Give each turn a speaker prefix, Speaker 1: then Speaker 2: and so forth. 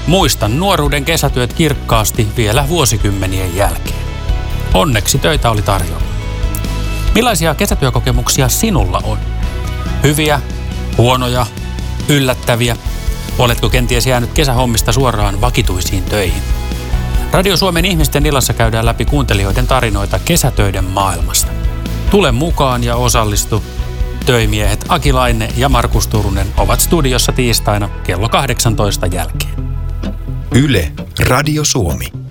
Speaker 1: Muistan nuoruuden kesätyöt kirkkaasti vielä vuosikymmenien jälkeen. Onneksi töitä oli tarjolla. Millaisia kesätyökokemuksia sinulla on? Hyviä, huonoja, yllättäviä? Oletko kenties jäänyt kesähommista suoraan vakituisiin töihin? Radio Suomen ihmisten illassa käydään läpi kuuntelijoiden tarinoita kesätöiden maailmasta. Tule mukaan ja osallistu. Töimiehet Aki Laine ja Markus Turunen ovat studiossa tiistaina kello 18 jälkeen.
Speaker 2: Yle Radio Suomi.